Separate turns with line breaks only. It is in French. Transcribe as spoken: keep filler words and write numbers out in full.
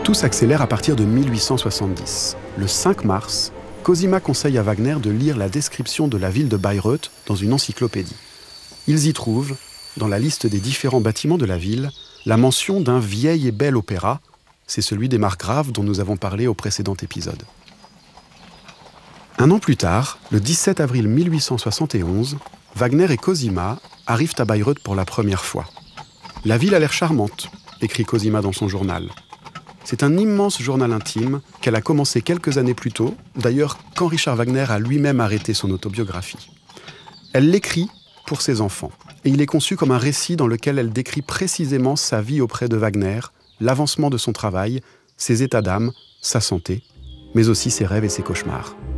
Tout s'accélère à partir de mille huit cent soixante-dix. Le cinq mars, Cosima conseille à Wagner de lire la description de la ville de Bayreuth dans une encyclopédie. Ils y trouvent, dans la liste des différents bâtiments de la ville, la mention d'un vieil et bel opéra. C'est celui des Markgraves dont nous avons parlé au précédent épisode. Un an plus tard, le dix-sept avril mille huit cent soixante et onze, Wagner et Cosima arrivent à Bayreuth pour la première fois. « La ville a l'air charmante », écrit Cosima dans son journal. C'est un immense journal intime qu'elle a commencé quelques années plus tôt, d'ailleurs quand Richard Wagner a lui-même arrêté son autobiographie. Elle l'écrit pour ses enfants, et il est conçu comme un récit dans lequel elle décrit précisément sa vie auprès de Wagner, l'avancement de son travail, ses états d'âme, sa santé, mais aussi ses rêves et ses cauchemars.